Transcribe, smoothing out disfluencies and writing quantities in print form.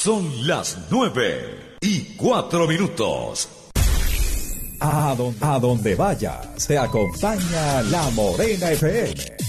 Son las 9:04. A donde vayas, te acompaña La Morena FM.